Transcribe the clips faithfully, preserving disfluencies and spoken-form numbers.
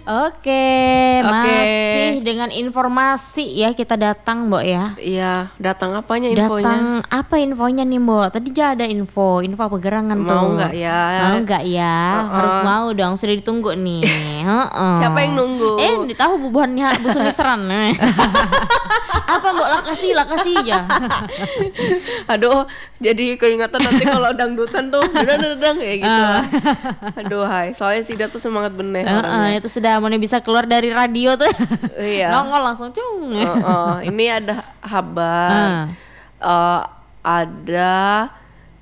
Oke, Oke. masih dengan informasi ya kita datang, Mbok ya. Iya, datang apanya infonya? Datang apa infonya nih, Mbok? Tadi aja ada info, info apa gerangan tuh? Mau nggak ya? Mau nggak ya? Uh-uh. Harus mau dong, sudah ditunggu nih. Heeh. Siapa yang nunggu? Eh, ditahu bubuhannya Bu Sumisran. Apa Mbok lakasi lakasi aja. Aduh, jadi keingatan nanti kalau dangdutan tuh dedang-dedang ya gitu lah. Aduh, hai. Soalnya Sida tuh semangat bener. Heeh, itu sudah mau bisa keluar dari radio tuh. Iya. Nongol langsung cung. Uh-uh. Ini ada kabar. Uh. Uh, ada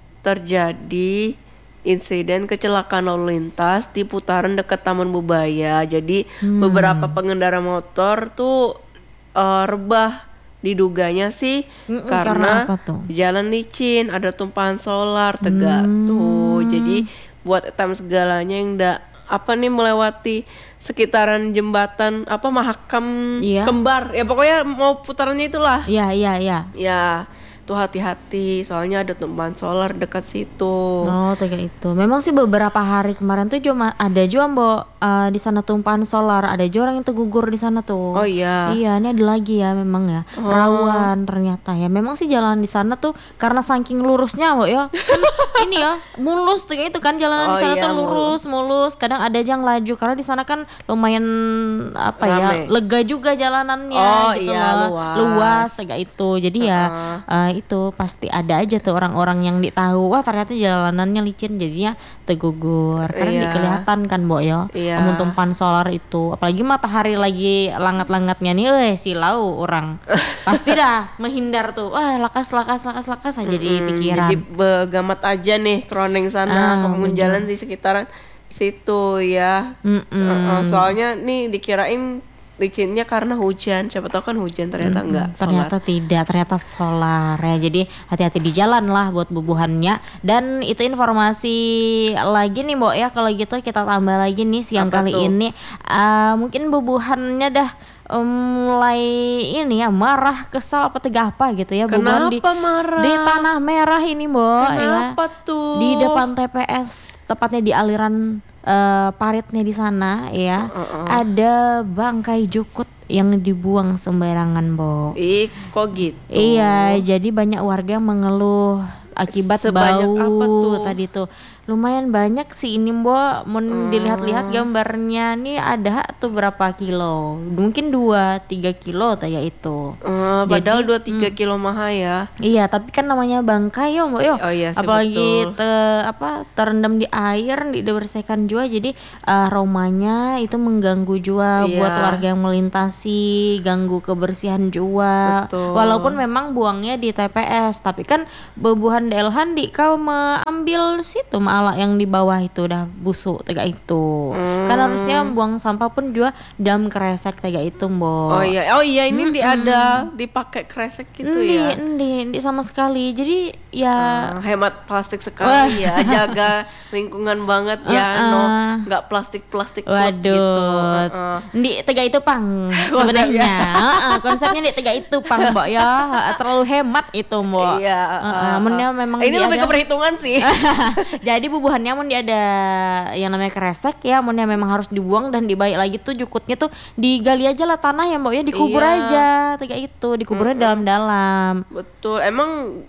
terjadi insiden kecelakaan lalu lintas di putaran dekat Taman Bubaya. Jadi Hmm. beberapa pengendara motor tuh uh, rebah. Diduganya sih Mm-mm, karena, karena apa tuh? jalan licin, ada tumpahan solar tegak Hmm. tuh. Jadi buat etam segalanya yang ndak apa nih melewati sekitaran jembatan apa Mahakam Iya. Kembar. Ya pokoknya mau putarannya itulah. Iya, iya, iya. Ya, tuh hati-hati soalnya ada tumpahan solar dekat situ. Oh, kayak itu. Memang sih beberapa hari kemarin tuh cuma ada juga Mbok eh, di sana tumpahan solar, ada juga orang yang tergugur di sana tuh. Oh iya. Iya, ini ada lagi ya memang ya. Oh. Rawan ternyata ya. Memang sih jalan di sana tuh karena saking lurusnya, Mbok ya. Kan ini ya, mulus tuh kayak itu kan jalanan Oh di sana iya, tuh lurus, mulus. Kadang ada aja yang laju karena di sana kan lumayan apa ya, Rame. lega juga jalanannya Oh gitu iya, loh. luas. Luas kayak itu. Jadi ya Uh-uh. eh, itu pasti ada aja tuh orang-orang yang ditahu wah ternyata jalanannya licin jadinya tergugur karena Iya. di kelihatan kan Mbok ya. Iya. Amun tumpahan solar itu apalagi matahari lagi langat-langatnya nih eh silau orang pasti dah menghindar tuh wah lakas lakas lakas lakas aja di Mm-mm, pikiran. Jadi begamat aja nih kroneng sana, Ah, kamu bener. jalan di sekitaran situ ya. Mm-mm. Uh-uh, soalnya nih dikirain licinnya karena hujan, siapa tahu kan hujan ternyata Mm-mm, enggak. ternyata tidak, ternyata solar ya. Jadi hati-hati di jalan lah buat bubuhannya. Dan itu informasi lagi nih Mbok ya. Kalau gitu kita tambah lagi nih siang Apa kali tuh? ini uh, mungkin bubuhannya dah um, mulai ini ya marah, kesal apa tegah apa gitu ya. Bubuhan di Kenapa marah? di tanah merah ini Mbok ya. Kenapa tuh? Di depan T P S, tepatnya di aliran eh, paritnya di sana ya. Uh-uh. Ada bangkai jukut yang dibuang sembarangan, Bo. Ih, kok gitu? Iya, jadi banyak warga yang mengeluh akibat Sebanyak bau apa tuh? tadi tuh. Lumayan banyak sih ini, Mbok. Mun dilihat-lihat gambarnya nih ada tuh berapa kilo? Mungkin dua tiga kilo kayak itu. Eh, padahal dua tiga kilo mah ya. Iya, tapi kan namanya bangkai yo, Mbok yo. Oh iya sih, Apalagi betul. te- apa terendam di air, dibersihkan juga. Jadi eh, aromanya itu mengganggu juga Iya. buat warga yang melintasi, ganggu kebersihan juga. Betul. Walaupun memang buangnya di T P S, tapi kan bebuhan delhan di kau mengambil situ malah yang di bawah itu udah busuk tega itu. Kan Hmm. harusnya buang sampah pun juga dalam kresek tega itu, Mbok. Oh iya, oh iya ini di ada dipakai kresek gitu Endi, ya. endi, endi sama sekali. Jadi ya Ah, hemat plastik sekali Wah. ya, jaga lingkungan banget ya, Uh-uh. no, nggak plastik-plastik blok waduh, gitu. Uh-uh. di tega itu pang sebenarnya. Heeh, konsepnya di tega itu pang, Mbok ya. Heeh, terlalu hemat itu, Mbok. Iya, Heeh, uh-uh. munnya memang Ini dia lebih ada- ke perhitungan sih. Jadi bubuhannya mun dia ada yang namanya kresek ya, munnya memang harus dibuang dan dibaik lagi tuh jukutnya tuh digali aja lah tanah ya, Mbok ya, dikubur Iya. aja tega itu, dikuburnya dalam-dalam. Betul, emang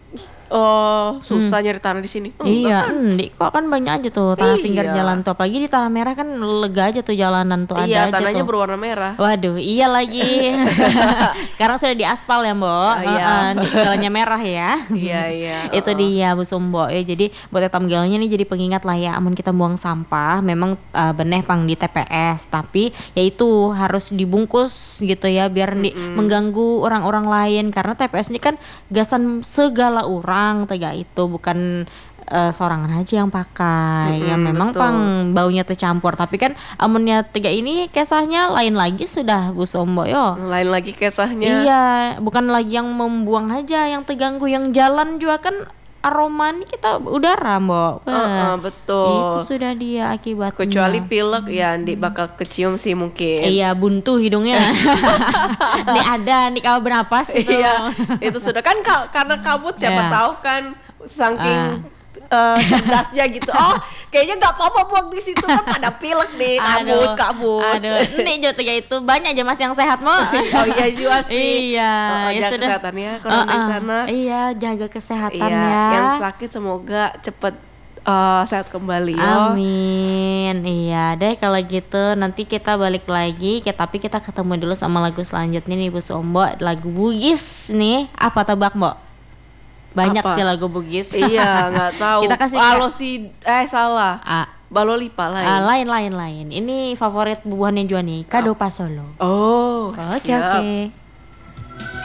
oh susah nyari tanah di sini. Enggak Iya, kan? di kok kan banyak aja tuh tanah pinggir Iya. jalan tuh. Apalagi di tanah merah kan lega aja tuh jalanan tuh, Iya, ada aja tanahnya tuh. berwarna merah. Waduh, iya lagi. Sekarang sudah diaspal ya, Mbok. Ah, iya. Heeh, di skalanya merah ya. Iya, iya. Itu uh-uh. dia Bu Sumbo ya. Jadi buat etam galnya nih jadi pengingat lah ya. Amun kita buang sampah memang uh, beneh pang di T P S, tapi ya itu harus dibungkus gitu ya biar di, mengganggu orang-orang lain karena T P S ini kan gasan segala orang tega itu bukan eh, sorangan aja yang pakai. Ya Mm-mm, memang betul. pang baunya tercampur, tapi kan amunnya tiga ini kisahnya lain lagi sudah Bu Sombo yo. Lain lagi kisahnya. Iya, bukan lagi yang membuang aja yang terganggu, yang jalan juga kan aroma nih kita udara, Mbok. Uh-uh, betul. Itu sudah dia akibatnya. Kecuali pilek ya, Andi bakal kecium sih mungkin. Iya, buntu hidungnya. Nih ada, nih kalau bernapas itu. Iya, itu sudah kan ka- karena kabut siapa Iya. tahu kan saking uh, cerdasnya gitu. Oh, kayaknya nggak apa-apa buang di situ kan pada pilek nih, kabut, Aduh, kabut. Aduh, ini juga tiga itu banyak aja mas yang sehat mau. Oh iya juga sih. Iya, Oh, ya jaga sudah. kesehatannya kalau di Uh-uh. sana. Iya, jaga kesehatan Iya, ya. yang sakit semoga cepet uh, sehat kembali yo. Amin. Iya deh kalau gitu nanti kita balik lagi kita, tapi kita ketemu dulu sama lagu selanjutnya nih Bu Sombo, lagu Bugis nih. Apa tebak Mbok? Banyak Apa? sih lagu Bugis. Iya, nggak tahu. Kita kasih kalau si eh salah. Ah, Balolipa lain. ah, lain lain lain. Ini favorit bubuhannya Juani, Kado Pasolo. Oh, Oke siap. oke.